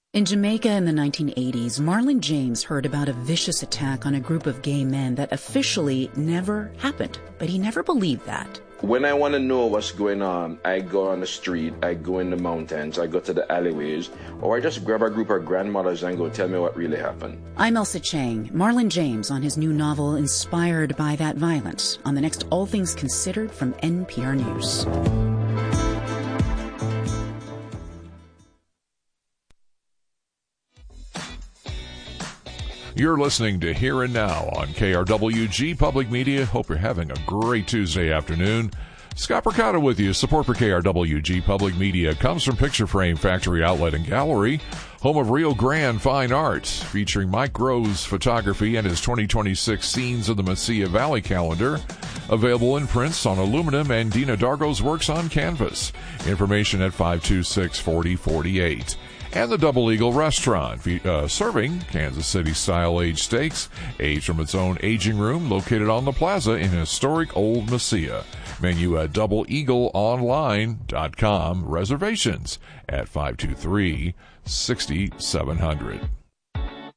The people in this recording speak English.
In Jamaica in the 1980s, Marlon James heard about a vicious attack on a group of gay men that officially never happened, but he never believed that. When I want to know what's going on, I go on the street, I go in the mountains, I go to the alleyways, or I just grab a group of grandmothers and go tell me what really happened. I'm Elsa Chang. Marlon James on his new novel Inspired by That Violence on the next All Things Considered from NPR News. You're listening to Here and Now on KRWG Public Media. Hope you're having a great Tuesday afternoon. Scott Percotta with you. Support for KRWG Public Media comes from Picture Frame Factory Outlet and Gallery, home of Rio Grande Fine Arts, featuring Mike Grove's photography and his 2026 Scenes of the Mesilla Valley calendar. Available in prints on aluminum and Dina Dargo's works on canvas. Information at 526-4048. And the Double Eagle Restaurant, serving Kansas City-style aged steaks, aged from its own aging room, located on the plaza in historic Old Mesilla. Menu at doubleeagleonline.com. Reservations at 523-6700.